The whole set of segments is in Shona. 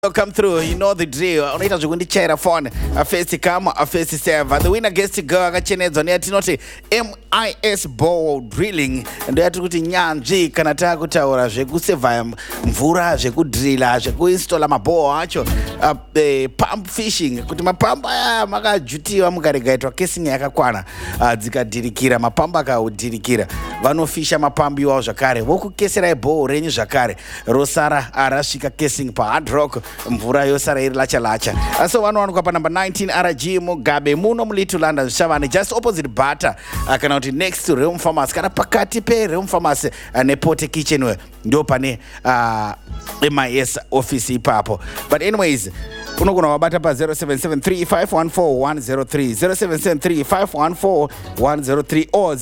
Come through, you know the drill. Unaita zvikundichaira phone. First come, first serve. The winner gets to go akachenedzwa neyatinoti MIS ball drilling. Ndo yati kuti nyanzvi kana takutaura zvekusevha mvura, zvekudrilla, zvekuinstalla maball acho, pump fishing. Kuti mapampa aya makajutiwa mukaregaitwa casing yakakwana, dzikadirikira mapamba akadirikira. Vanofisha mapambi iwawo zvakare. Vokukesera ball renyu zvakare. Rosara rasvika casing pa Hard Rock. Mvura yosara iri lacha. So vanowanikwa pa number 19 RG Mugabe muno muLittle London Shavane, just opposite Bata, kana kuti next to Realm Farmers, kana pakati pe Realm Farmers nePorte Kitchen ndo pane MIS office ipapo. But anyways, unogona wabata pa 0773514103 0773514103 or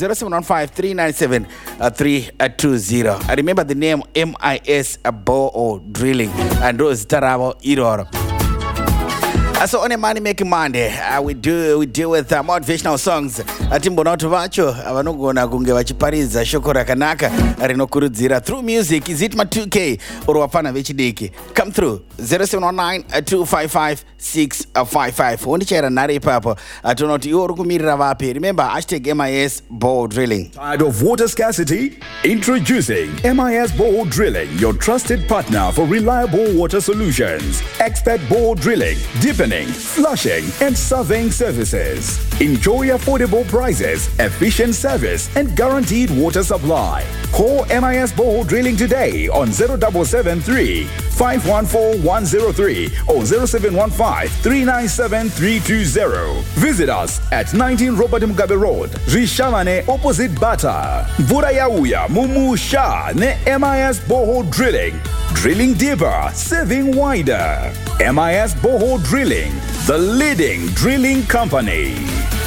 0715397320. I remember the name MIS ball drilling and those tarabo iroro. So on a Money Making Monday, we deal with motivational songs. Atimbonato vacho avanogona kunge vachiparidza shoko rakanaka rinokurudzira through music. Is it my 2K or wafana vechidiki? Come through 0719-255-655. Wondichaira nare ipapo atonoti iwo rukumirira vapi. Remember hashtag MIS ball drilling. Tired of water scarcity? Introducing MIS Bore Drilling, your trusted partner for reliable water solutions. Expert bore drilling, deepening, flushing, and surveying services. Enjoy affordable prices, efficient service, and guaranteed water supply. Call MIS Bore Drilling today on 0773 514 103 or 0715 397 320. Visit us at 19 Robert Mugabe Road, Rishavane, opposite Bata. Mvura yauya mumusha ne MIS Bore Drilling. Drilling deeper, saving wider. MIS Bore Drilling, the leading drilling company.